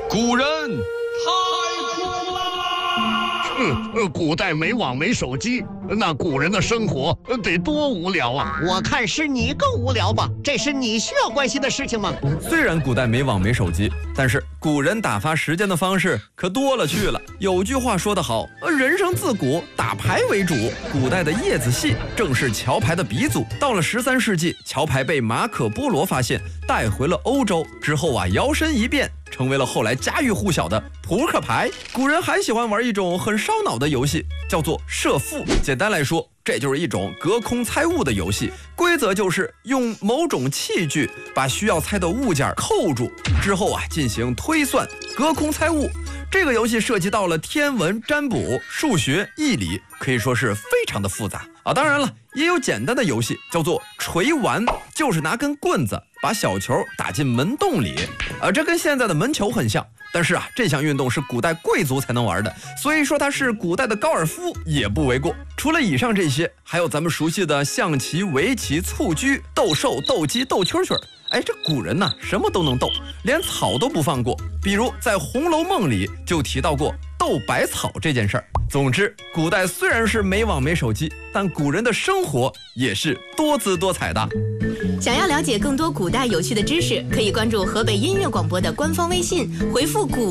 古人太苦了。 古代没网没手机，那古人的生活得多无聊啊！ 我看是你更无聊吧？这是你需要关心的事情吗？ 虽然古代没网没手机，但是古人打发时间的方式可多了去了。有句话说得好，人生自古打牌为主。古代的叶子戏正是桥牌的鼻祖。到了13世纪，桥牌被马可波罗发现，带回了欧洲之后摇身一变，成为了后来家喻户晓的扑克牌。古人还喜欢玩一种很烧脑的游戏，叫做射覆。简单来说，这就是一种隔空猜物的游戏。规则就是用某种器具把需要猜的物件扣住，之后进行推算，隔空猜物。这个游戏涉及到了天文、占卜、数学、易理，可以说是非常的复杂当然了，也有简单的游戏，叫做锤丸，就是拿根棍子把小球打进门洞里这跟现在的门球很像。但是这项运动是古代贵族才能玩的，所以说它是古代的高尔夫也不为过。除了以上这些，还有咱们熟悉的象棋、围棋、蹴鞠、斗兽、斗鸡、斗蛐蛐。这古人什么都能斗，连草都不放过。比如在《红楼梦》里就提到过斗百草这件事儿。总之，古代虽然是没网没手机，但古人的生活也是多姿多彩的。 想要了解更多古代有趣的知识，可以关注河北音乐广播的官方微信，回复古